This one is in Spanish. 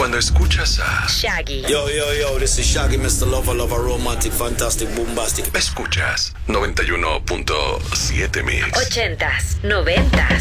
Cuando escuchas a Shaggy. Yo, this is Shaggy, Mr. Lover, romantic, fantastic, bombastic. escuchas 91.7 Mix. 80s, 90s,